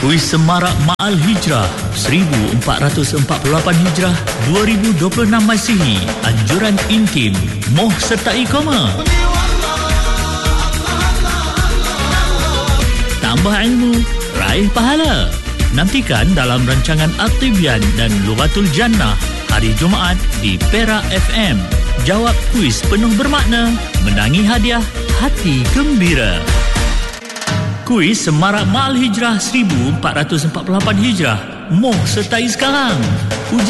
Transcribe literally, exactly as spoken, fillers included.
Kuis Semarak Ma'al Hijrah seribu empat ratus empat puluh lapan Hijrah dua ribu dua puluh enam Masihi. Anjuran intim, moh sertai koma. Tambah ilmu, raih pahala. Nantikan dalam rancangan At-Tibyan dan Lughatul Jannah hari Jumaat di Perak F M. Jawab kuis penuh bermakna, menangi hadiah, hati gembira. Kuis Semarak Ma'al Hijrah seribu empat ratus empat puluh lapan Hijrah. Moh sertai sekarang. Uji